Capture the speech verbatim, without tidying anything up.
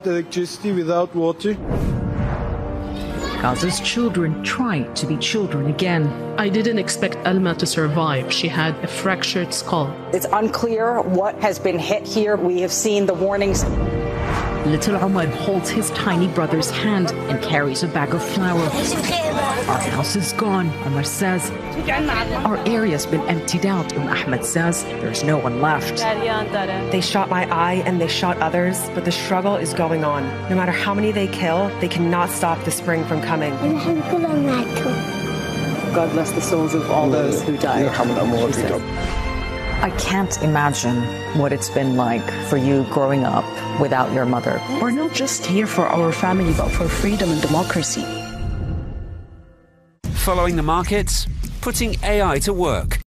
Electricity without water. Gaza's children try to be children again. I didn't expect Alma to survive. She had a fractured skull. It's unclear what has been hit here. We have seen the warnings. Little Omar holds his tiny brother's hand and carries a bag of flour. Our house is gone, Omar says. Our area's been emptied out, and Ahmed says there's no one left. They shot my eye and they shot others, but the struggle is going on. No matter how many they kill, they cannot stop the spring from coming. God bless the souls of all those who died. I can't imagine what it's been like for you growing up without your mother. We're not just here for our family, but for freedom and democracy. Following the markets, putting A I to work.